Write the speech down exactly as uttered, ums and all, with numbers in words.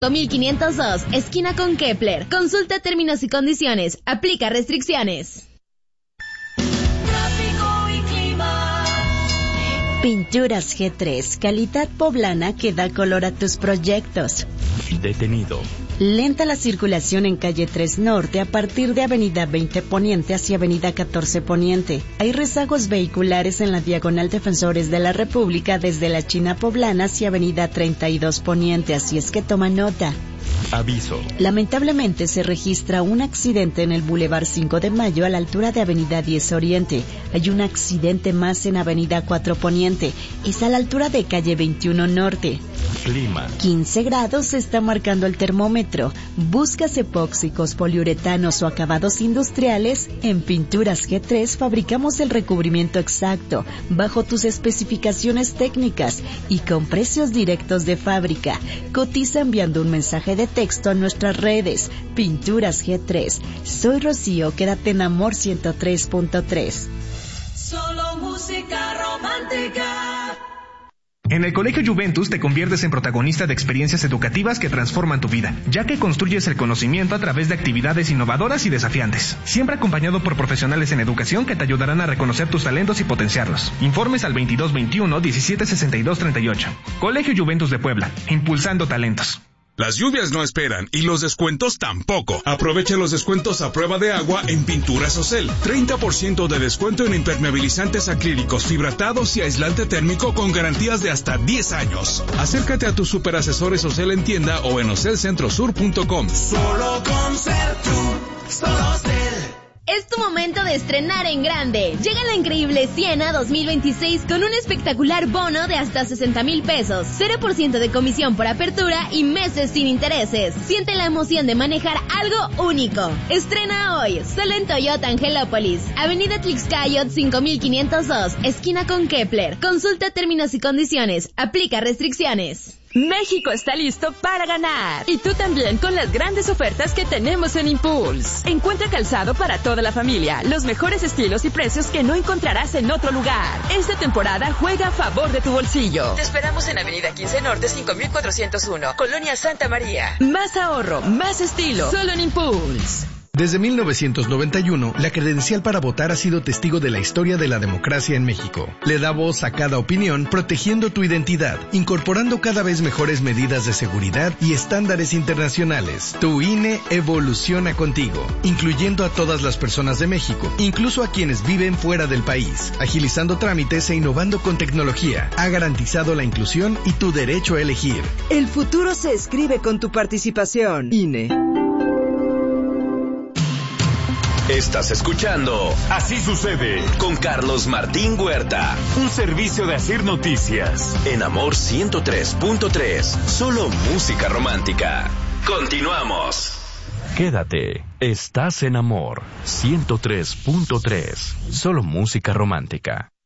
mil quinientos dos, esquina con Kepler. Consulta términos y condiciones. Aplica restricciones. Tráfico y clima. Pinturas G tres, calidad poblana que da color a tus proyectos. Detenido. Lenta la circulación en calle tres Norte a partir de avenida veinte Poniente hacia avenida catorce Poniente. Hay rezagos vehiculares en la diagonal Defensores de la República desde la China Poblana hacia avenida treinta y dos Poniente, así es que toma nota. Aviso. Lamentablemente se registra un accidente en el Boulevard cinco de Mayo a la altura de avenida diez Oriente. Hay un accidente más en avenida cuatro Poniente. Es a la altura de calle veintiuno Norte. Clima. quince grados se está marcando el termómetro. Buscas epóxicos, poliuretanos o acabados industriales. En Pinturas G tres fabricamos el recubrimiento exacto, bajo tus especificaciones técnicas y con precios directos de fábrica. Cotiza enviando un mensaje de texto a nuestras redes. Pinturas G tres. Soy Rocío, quédate en Amor ciento tres punto tres. Solo música romántica. En el Colegio Juventus te conviertes en protagonista de experiencias educativas que transforman tu vida, ya que construyes el conocimiento a través de actividades innovadoras y desafiantes, siempre acompañado por profesionales en educación que te ayudarán a reconocer tus talentos y potenciarlos. Informes al veintidós veintiuno, diecisiete sesenta y dos treinta y ocho. Colegio Juventus de Puebla, impulsando talentos. Las lluvias no esperan y los descuentos tampoco. Aprovecha los descuentos a prueba de agua en Pinturas Ocel. treinta por ciento de descuento en impermeabilizantes acrílicos, fibratados y aislante térmico con garantías de hasta diez años. Acércate a tus superasesores Ocel en tienda o en ocel centro sur punto com. Solo con ser tú, solo Ocel. Es tu momento de estrenar en grande. Llega la increíble Siena dos mil veintiséis con un espectacular bono de hasta sesenta mil pesos, cero por ciento de comisión por apertura y meses sin intereses. Siente la emoción de manejar algo único. Estrena hoy, solo en Toyota Angelópolis, avenida Tlaxcayot cinco mil quinientos dos, esquina con Kepler. Consulta términos y condiciones. Aplica restricciones. México está listo para ganar. Y tú también con las grandes ofertas que tenemos en Impulse. Encuentra calzado para toda la familia, los mejores estilos y precios que no encontrarás en otro lugar. Esta temporada juega a favor de tu bolsillo. Te esperamos en Avenida quince Norte cinco mil cuatrocientos uno, Colonia Santa María. Más ahorro, más estilo, solo en Impulse. Desde mil novecientos noventa y uno, la credencial para votar ha sido testigo de la historia de la democracia en México. Le da voz a cada opinión, protegiendo tu identidad, incorporando cada vez mejores medidas de seguridad y estándares internacionales. Tu I N E evoluciona contigo, incluyendo a todas las personas de México, incluso a quienes viven fuera del país, agilizando trámites e innovando con tecnología. Ha garantizado la inclusión y tu derecho a elegir. El futuro se escribe con tu participación. I N E. Estás escuchando Así Sucede con Carlos Martín Huerta. Un servicio de Asir Noticias. En Amor ciento tres punto tres. Solo música romántica. Continuamos. Quédate. Estás en Amor ciento tres punto tres. Solo música romántica.